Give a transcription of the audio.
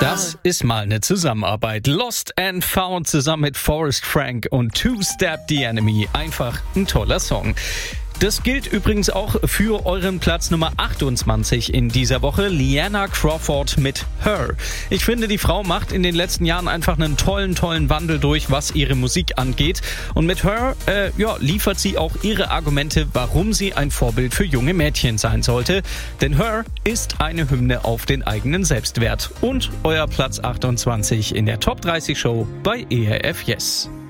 Das ist mal eine Zusammenarbeit. Lost and Found zusammen mit Forrest Frank und Two Step the Enemy. Einfach ein toller Song. Das gilt übrigens auch für euren Platz Nummer 28 in dieser Woche, Liana Crawford mit Her. Ich finde, die Frau macht in den letzten Jahren einfach einen tollen Wandel durch, was ihre Musik angeht. Und mit Her liefert sie auch ihre Argumente, warum sie ein Vorbild für junge Mädchen sein sollte. Denn Her ist eine Hymne auf den eigenen Selbstwert. Und euer Platz 28 in der Top 30 Show bei ERF Yes.